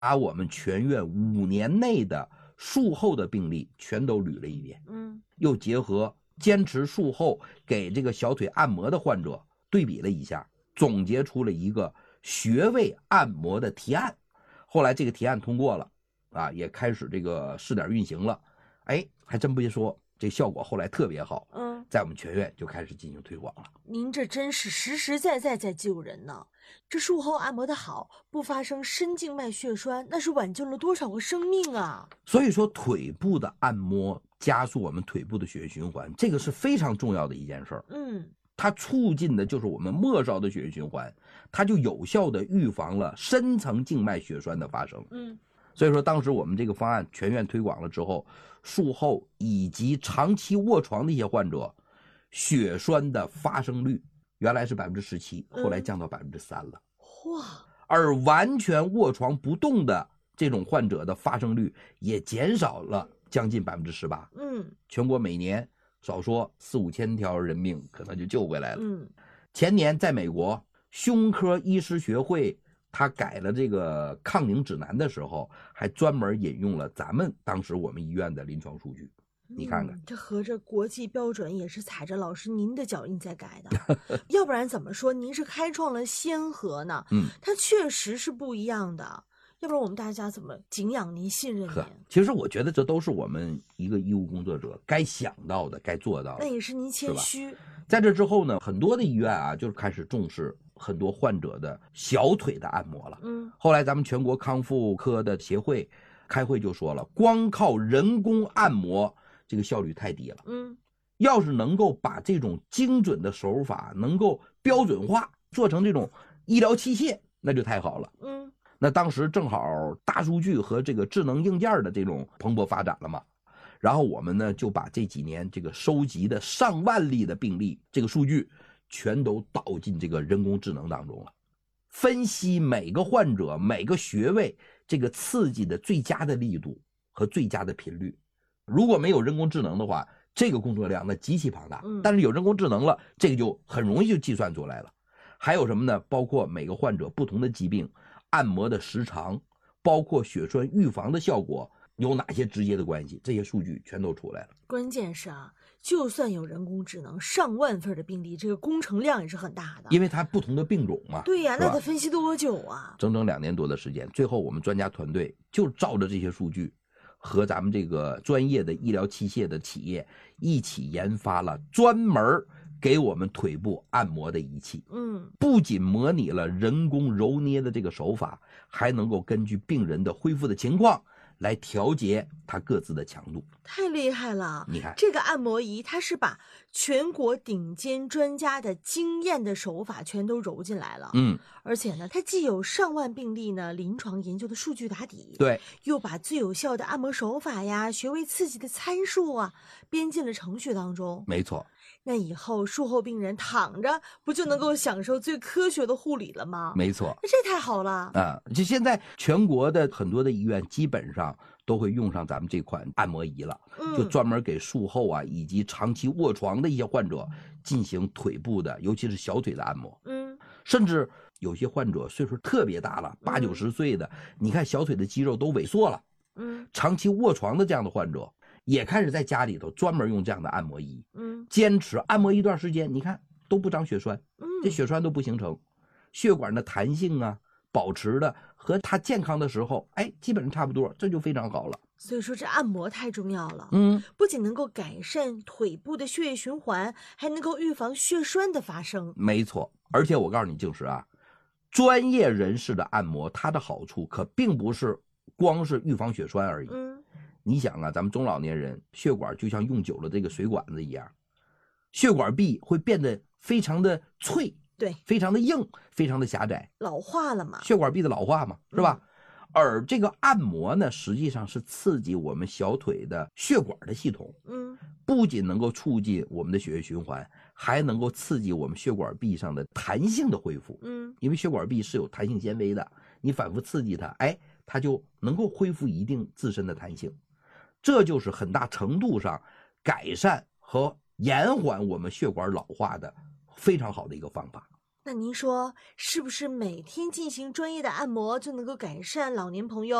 把我们全院5年内的术后的病例全都捋了一遍，又结合坚持术后给这个小腿按摩的患者对比了一下，总结出了一个穴位按摩的提案。后来这个提案通过了啊，也开始这个试点运行了。哎，还真别说，这效果后来特别好，在我们全院就开始进行推广了。 您这真是实实在在在救人呢！这术后按摩的好，不发生深静脉血栓，那是挽救了多少个生命啊！ 所以说，腿部的按摩加速我们腿部的血液循环，这个是非常重要的一件事儿。它促进的就是我们末梢的血液循环，它就有效的预防了深层静脉血栓的发生。所以说当时我们这个方案全院推广了之后，术后以及长期卧床的一些患者，血栓的发生率原来是17%，后来降到3%了。 哇！ 而完全卧床不动的这种患者的发生率也减少了将近18%。全国每年少说4-5千条人命可能就救回来了。前年在美国胸科医师学会他改了这个抗凝指南的时候，还专门引用了咱们当时我们医院的临床数据。你看看， 这合着国际标准也是踩着老师您的脚印在改的，要不然怎么说您是开创了先河呢？它确实是不一样的，要不然我们大家怎么敬仰您、信任您？ 其实我觉得这都是我们一个医务工作者该想到的、该做到的。 那也是您谦虚。 在这之后呢，很多的医院啊，就是开始重视很多患者的小腿的按摩了。后来咱们全国康复科的协会开会就说了，光靠人工按摩这个效率太低了。要是能够把这种精准的手法能够标准化，做成这种医疗器械，那就太好了。那当时正好大数据和这个智能硬件的这种蓬勃发展了嘛，然后我们呢就把这几年这个收集的上万例的病例这个数据全都导进这个人工智能当中了，分析每个患者每个穴位这个刺激的最佳的力度和最佳的频率。如果没有人工智能的话，这个工作量那极其庞大，但是有人工智能了，这个就很容易就计算出来了。还有什么呢？包括每个患者不同的疾病按摩的时长，包括血栓预防的效果有哪些直接的关系，这些数据全都出来了。 关键是啊，就算有人工智能，上万份的病例，这个工程量也是很大的， 因为它不同的病种嘛。 对呀，那得分析多久啊？ 整整2年多的时间，最后我们专家团队就照着这些数据和咱们这个专业的医疗器械的企业一起研发了专门给我们腿部按摩的仪器。不仅模拟了人工揉捏的这个手法，还能够根据病人的恢复的情况来调节它各自的强度。 太厉害了！ 你看这个按摩仪，它是把全国顶尖专家的经验的手法全都揉进来了。而且呢，它既有上万病例呢临床研究的数据打底， 对， 又把最有效的按摩手法呀、穴位刺激的参数啊编进了程序当中。 没错。 那以后术后病人躺着不就能够享受最科学的护理了吗？ 没错， 那这太好了啊！就现在全国的很多的医院基本上都会用上咱们这款按摩仪了，就专门给术后啊以及长期卧床的一些患者进行腿部的，尤其是小腿的按摩。甚至有些患者岁数特别大了，80-90岁的，你看小腿的肌肉都萎缩了，长期卧床的这样的患者也开始在家里头专门用这样的按摩仪，坚持按摩一段时间，你看都不长血栓，这血栓都不形成，血管的弹性啊保持的和他健康的时候，哎，基本上差不多，这就非常好了。 所以说这按摩太重要了，不仅能够改善腿部的血液循环，还能够预防血栓的发生。 没错，而且我告诉你，静时啊，专业人士的按摩，它的好处可并不是光是预防血栓而已。你想啊，咱们中老年人血管就像用久了这个水管子一样，血管壁会变得非常的脆， 对， 非常的硬，非常的狭窄， 老化了嘛， 血管壁的老化嘛，是吧？而这个按摩呢，实际上是刺激我们小腿的血管的系统，不仅能够促进我们的血液循环，还能够刺激我们血管壁上的弹性的恢复，因为血管壁是有弹性纤维的，你反复刺激它，哎，它就能够恢复一定自身的弹性，这就是很大程度上改善和延缓我们血管老化的非常好的一个方法。 那您说，是不是每天进行专业的按摩就能够改善老年朋友